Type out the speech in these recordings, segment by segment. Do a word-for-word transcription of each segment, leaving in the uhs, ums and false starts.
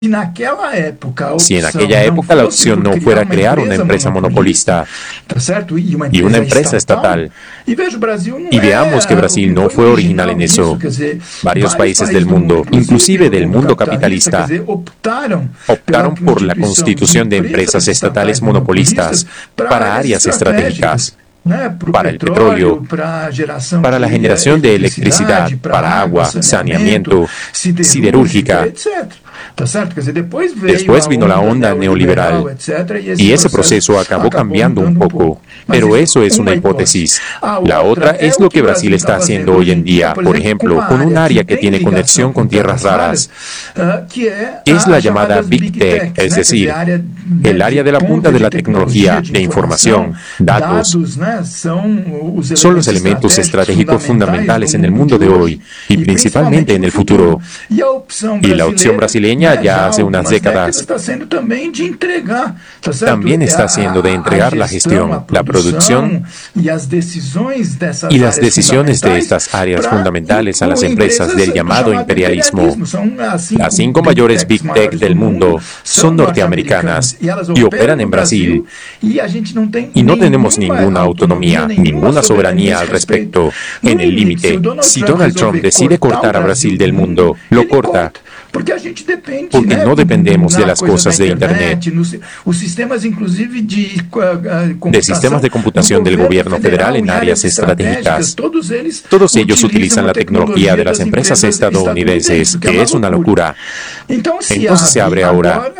Si en aquella época la opción no fuera crear una empresa monopolista y una empresa estatal, y veamos que Brasil no fue original en eso, varios países del mundo, inclusive del mundo capitalista, optaron por la constitución de empresas estatales monopolistas para áreas estratégicas, para el petróleo, para la generación de electricidad, para agua, saneamiento, siderúrgica. Después vino la onda neoliberal y ese proceso acabó cambiando un poco, pero eso es una hipótesis. La otra es lo que Brasil está haciendo hoy en día, por ejemplo, con un área que tiene conexión con tierras raras, que es la llamada Big Tech, es decir, el área de la punta de la tecnología, de información, datos. Son los elementos estratégicos fundamentales en el mundo de hoy y principalmente en el futuro. Y la opción brasileña ya hace unas décadas también está haciendo de entregar la gestión, la producción y las decisiones de estas áreas fundamentales a las empresas del llamado imperialismo. Las cinco mayores Big Tech del mundo son norteamericanas y operan en Brasil. Y no tenemos ninguna autonomía, ninguna soberanía al respecto. En el límite, si Donald Trump decide cortar a Brasil del mundo, lo corta. Porque no dependemos de las cosas de Internet, de sistemas de computación del gobierno federal en áreas estratégicas. Todos ellos utilizan la tecnología de las empresas estadounidenses, que es una locura. Entonces se abre ahora,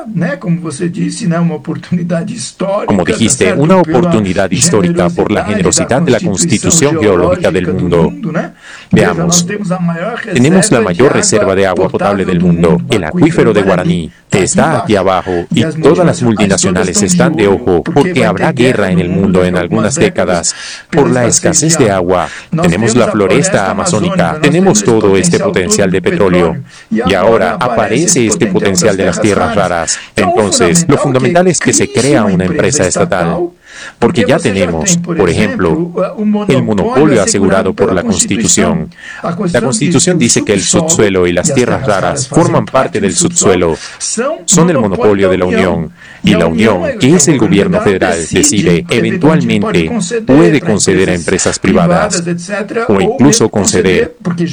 como dijiste, una oportunidad histórica por la generosidad de la constitución geológica del mundo. Veamos, tenemos la mayor reserva de agua potable del mundo, el acuífero de Guaraní, que está aquí abajo, y todas las multinacionales están de ojo porque habrá guerra en el mundo en algunas décadas por la escasez de agua. Tenemos la floresta amazónica, tenemos todo este potencial de petróleo, y ahora aparece este potencial de las tierras raras. Entonces, lo fundamental es que se crea una empresa estatal. Porque ya tenemos, por ejemplo, el monopolio asegurado por la Constitución. La Constitución dice que el subsuelo y las tierras raras forman parte del subsuelo, son el monopolio de la Unión. Y la Unión, que es el gobierno federal, decide, eventualmente, puede conceder a empresas privadas, o incluso conceder, porque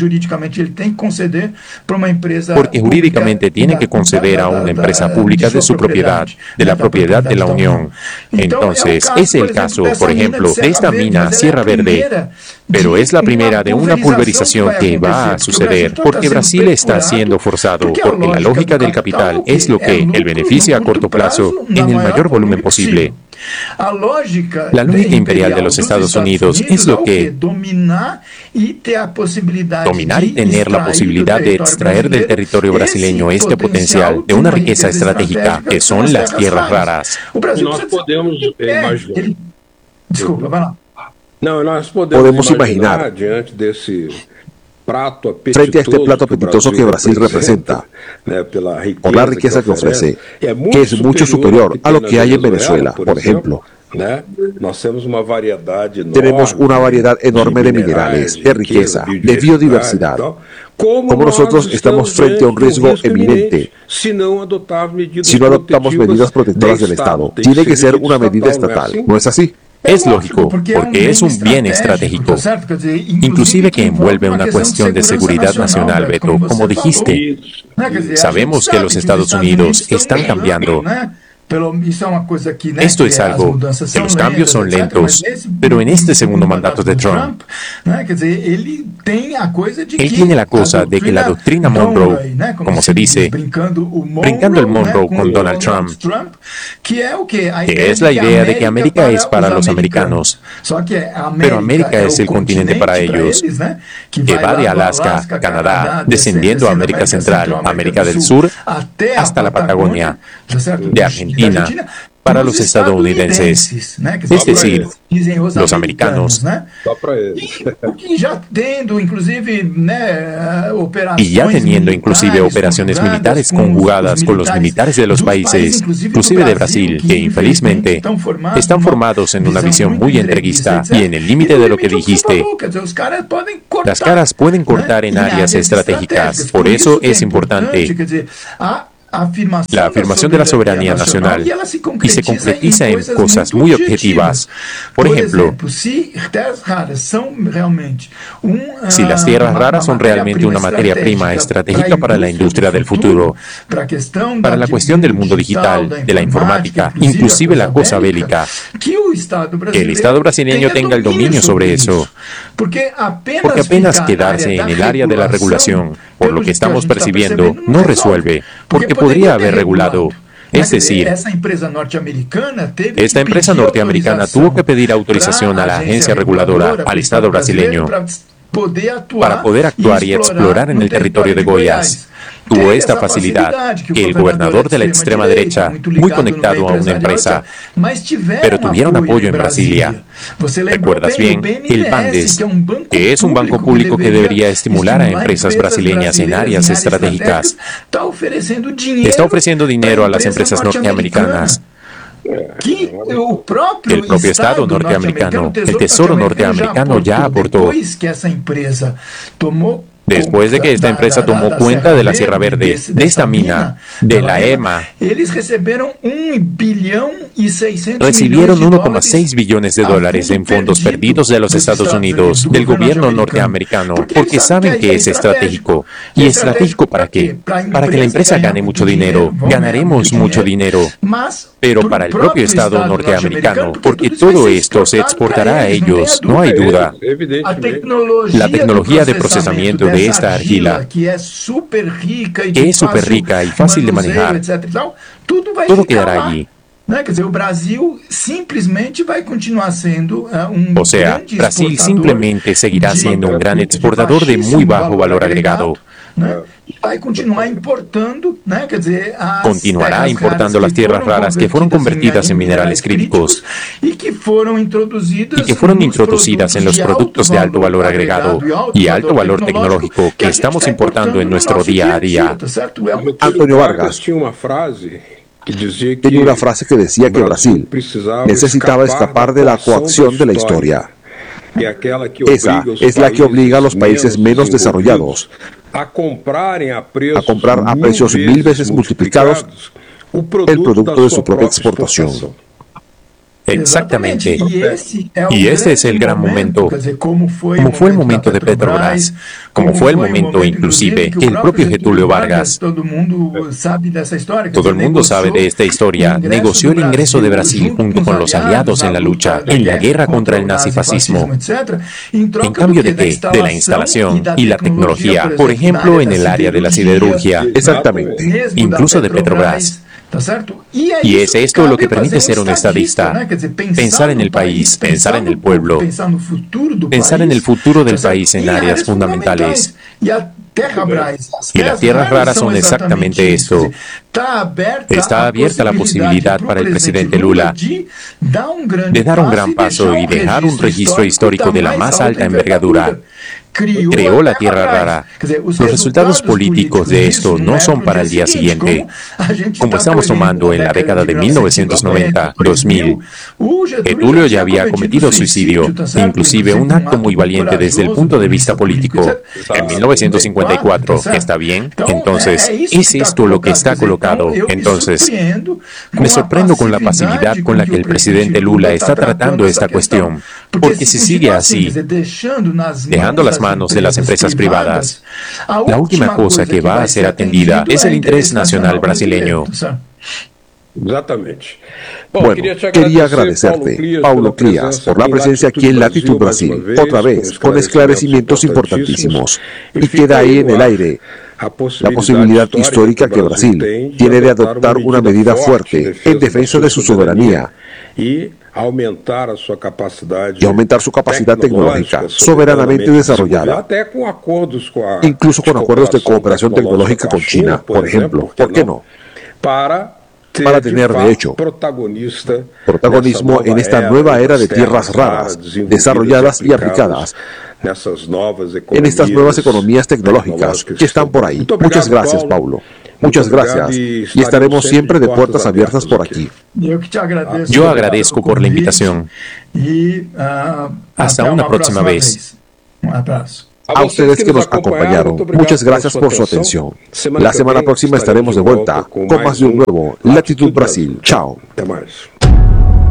jurídicamente tiene que conceder a una empresa pública de su propiedad, de la propiedad de la Unión. Entonces, es el caso, por ejemplo, de esta mina Sierra Verde, pero es la primera de una pulverización que va a suceder, porque Brasil está siendo forzado, porque la lógica del capital es lo que el beneficia a corto plazo en el mayor volumen posible. La lógica imperial de los Estados Unidos es lo que dominar y tener la posibilidad de extraer del territorio brasileño este potencial de una riqueza estratégica que son las tierras raras. Podemos imaginar frente a este plato apetitoso que Brasil representa, por la riqueza que ofrece, que es mucho superior a lo que hay en Venezuela, por ejemplo. Tenemos una variedad enorme de minerales, de riqueza, de biodiversidad. Como nosotros estamos frente a un riesgo eminente si no adoptamos medidas protectoras del Estado. Tiene que ser una medida estatal, ¿no es así? Es lógico, porque es un bien estratégico, inclusive que envuelve una cuestión de seguridad nacional, Beto, como dijiste. Sabemos que los Estados Unidos están cambiando. Esto es algo que los cambios son lentos, pero en este segundo mandato de Trump, él tiene la cosa de que la doctrina Monroe, como se dice, brincando el Monroe con Donald Trump, que es la idea de que América es para los americanos, pero América es el continente para ellos, que va de Alaska, Canadá, descendiendo a América Central, América del Sur, hasta la Patagonia, de Argentina, para los estadounidenses, es decir, los americanos, y ya teniendo inclusive operaciones militares conjugadas con los militares de los países, inclusive de Brasil, que infelizmente están formados en una visión muy entreguista y en el límite de lo que dijiste. Las caras pueden cortar en áreas estratégicas, por eso es importante La afirmación de la soberanía nacional y se concretiza en cosas muy objetivas. Por ejemplo, si las tierras raras son realmente una materia prima estratégica para la industria del futuro, para la cuestión del mundo digital, de la informática, inclusive la cosa bélica, que el Estado brasileño tenga el dominio sobre eso, porque apenas quedarse en el área de la regulación, por lo que estamos percibiendo, no resuelve, porque podría haber regulado. Es decir, esta empresa norteamericana tuvo que pedir autorización a la agencia reguladora, al Estado brasileño, para poder actuar y explorar en el territorio de Goiás. Tuvo esta facilidad que el gobernador de la extrema derecha, muy conectado a una empresa, pero tuvieron apoyo en Brasilia. ¿Recuerdas bien? El BANDES, que es un banco público que debería estimular a empresas brasileñas en áreas estratégicas, está ofreciendo dinero a las empresas norteamericanas. El propio Estado norteamericano, el Tesoro norteamericano ya aportó. Después de que esta empresa tomó cuenta de la Sierra Verde, de esta mina, de la E M A, recibieron uno coma seis billones de dólares en fondos perdidos de los Estados Unidos, del gobierno norteamericano, porque saben que es estratégico. ¿Y estratégico para qué? Para que la empresa gane mucho dinero. Ganaremos mucho dinero. Pero para el propio Estado norteamericano, porque todo esto se exportará a ellos, no hay duda. La tecnología de procesamiento de esta argila, que es súper rica y fácil de manejar, todo quedará allí. O sea, Brasil simplemente seguirá siendo un gran exportador de muy bajo valor agregado. Continuará importando las tierras raras que fueron convertidas en minerales críticos y que fueron introducidas en los productos de alto valor agregado y alto valor tecnológico que estamos importando en nuestro día a día. Antonio Vargas tenía una frase que decía que Brasil necesitaba escapar de la coacción de la historia. Esa es la que obliga a los países menos desarrollados a comprar a precios mil veces multiplicados el producto de su propia exportación. Exactamente. Y ese es el gran momento. Como fue el momento de Petrobras, como fue el momento inclusive que el propio Getúlio Vargas, todo el mundo sabe de esta historia, negoció el ingreso de Brasil junto con los aliados en la lucha, en la guerra contra el nazifascismo. ¿En cambio de qué? De la instalación y la tecnología, por ejemplo, en el área de la siderurgia. Exactamente. Incluso de Petrobras. Y es esto lo que permite ser un estadista, pensar en el país, pensar en el pueblo, pensar en el futuro del país en áreas fundamentales. Y las tierras raras son exactamente esto. Está abierta la posibilidad para el presidente Lula de dar un gran paso y dejar un registro histórico de la más alta envergadura. Creó la tierra rara. Los resultados políticos de esto no son para el día siguiente, como estamos tomando en la década de mil novecientos noventa, dos mil. Getúlio ya había cometido suicidio, inclusive un acto muy valiente desde el punto de vista político, en mil novecientos cincuenta y cuatro. ¿Está bien? Entonces, ¿es esto lo que está colocado? Entonces, me sorprendo con la pasividad con la que el presidente Lula está tratando esta cuestión, porque si sigue así, dejando las manos de las empresas privadas, la última cosa que va a ser atendida es el interés nacional brasileño. Exactamente. Bueno, quería agradecerte, Paulo Crías, por la presencia aquí en Latitud Brasil, otra vez, con esclarecimientos importantísimos. Y queda ahí en el aire la posibilidad histórica que Brasil tiene de adoptar una medida fuerte en defensa de su soberanía y aumentar su capacidad tecnológica soberanamente desarrollada, incluso con acuerdos de cooperación tecnológica con China, por ejemplo. ¿Por qué no? Para tener, de hecho, protagonismo en esta nueva era de tierras raras, desarrolladas y aplicadas en estas nuevas economías tecnológicas que están por ahí. Muchas gracias, Paulo. Muchas gracias. Y estaremos siempre de puertas abiertas por aquí. Yo agradezco por la invitación. Hasta una próxima vez. Un abrazo. A ustedes que nos acompañaron, muchas gracias por su atención. La semana próxima estaremos de vuelta con más de un nuevo Latitud Brasil. Chao. Até mais.